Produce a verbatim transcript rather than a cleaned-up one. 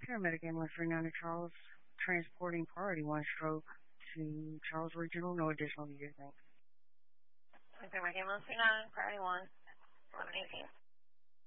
Paramedic ambulance three ninety Charles, transporting priority one stroke to Charles Regional. No additional needed. Thanks. Paramedic ambulance three nine, priority one, eleven eighteen.